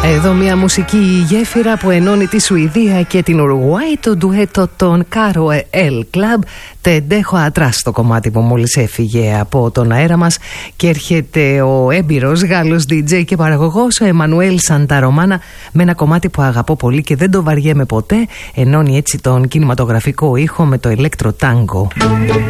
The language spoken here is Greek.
Εδώ μια μουσική γέφυρα που ενώνει τη Σουηδία και την Ουρουάη, το ντουέτο των Caro El Club. Τεντέχω ατράς το κομμάτι που μόλις έφυγε από τον αέρα μας, και έρχεται ο έμπειρος Γάλλος DJ και παραγωγός ο Εμμανουέλ Σανταρομάνα με ένα κομμάτι που αγαπώ πολύ και δεν το βαριέμαι ποτέ. Ενώνει έτσι τον κινηματογραφικό ήχο με το ηλέκτρο τάγκο.